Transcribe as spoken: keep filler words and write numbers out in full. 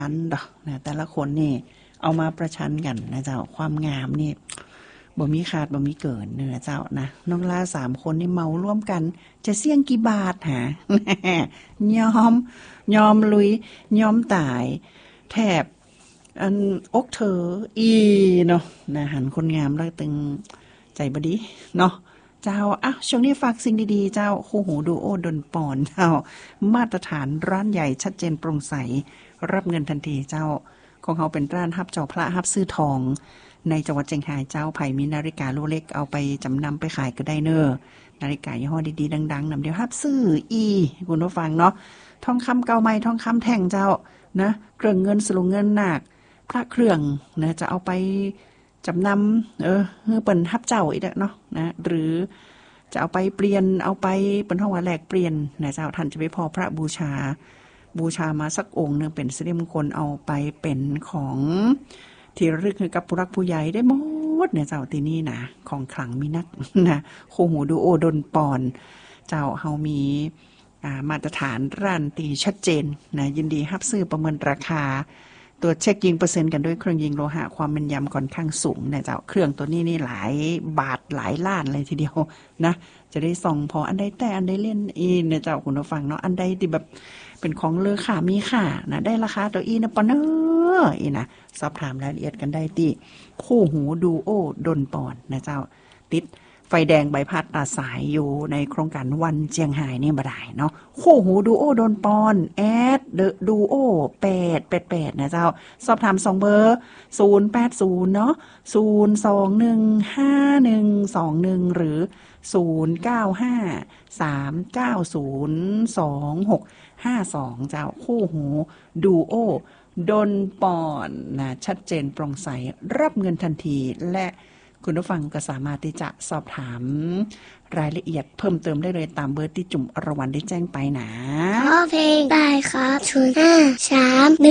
อันดอกนะแต่ละคนนี่เอามาประชันกันนะเจ้าความงามนี่บ่มีขาดบ่มีเกินเนื้อเจ้านะน้องลาสามคนนี่เมาร่วมกันจะเสี่ยงกี่บาทหายอมยอมลุยยอมตายแทบอันอกเธออีเนาะนะหันคนงามแล้วตึงใจบดีเนาะเจ้าอ่ะช่วงนี้ฝากสิ่งดีๆเจ้าคู่หูดูโอดนปอนเจ้ามาตรฐานร้านใหญ่ชัดเจนโปร่งใสรับเงินทันทีเจ้าของเขาเป็นร้านฮับเจ้าพระฮับซื้อทองในจังหวัดเชียงรายเจ้าไผ่มีนาฬิกาลูกเล็กเอาไปจำนำไปขายก็ได้เนอนาฬิกายี่ห้อดีๆดังๆนำเดียวฮับซื้ออีคุณผู้ฟังเนาะทองคำเก่าใหม่ทองคำแท่งเจ้านะเครื่องเงินสลุงเงินหนักพระเครื่องนะจะเอาไปจำนำเออเปิ่นฮับเจ้าอีกเนาะนะหรือจะเอาไปเปลี่ยนเอาไปเป็นห้องว่าแลกเปลี่ยนนะเจ้าท่านจะไปพอพระบูชาบูชามาสักองค์นึงเป็นสิริมงคลเอาไปเป็นของที่ระลึกให้กับผู้รักผู้ใหญ่ได้หมดเนี่ยเจ้าที่นี่นะของขลังมีนักนะโคหูดูโอดนปอนเจ้าเฮามีมาตรฐานร้านตีชัดเจนนะยินดีรับซื้อประเมินราคาตัวเช็คยิงเปอร์เซ็นต์กันด้วยเครื่องยิงโลหะความแม่นยำค่อนข้างสูงนะเจ้าเครื่องตัวนี้นี่หลายบาทหลายล้านเลยทีเดียวนะจะได้ส่องพออันใดแต่อันใดเล่นอีเนี่ยเจ้าคุณผู้ฟังเนาะอันใดที่แบบเป็นของเลอค่ามีค่านะได้ราคาตัวอีนะปะเนออีนะสอบถามรายละเอียดกันได้ที่คู่หูดูโอดนปอนนะเจ้าติดไฟแดงใบพัดอาสายอยู่ในโครงการวันเจียงไฮ้นี่บ่ได้เนาะคู่หูดูโอดนปอนแอดเดอะดูโอแปด แปด แปดนะเจ้าสอบถามสองเบอร์ศูนย์ แปด ศูนย์เนาะศูนย์ สอง หนึ่ง ห้า หนึ่ง สอง หนึ่งหรือศูนย์ เก้า ห้า สาม เก้า ศูนย์ สอง หก ห้า สองเจ้าคู่หูดูโอดนปอนนะชัดเจนโปร่งใสรับเงินทันทีและคุณผู้ฟังก็สามารถที่จะสอบถามรายละเอียดเพิ่มเติมได้เลยตามเบอร์ที่จุ่มอรวรรณได้แจ้งไปนะขอเพลงได้ครับศูนย์ ห้า สาม หนึ่ง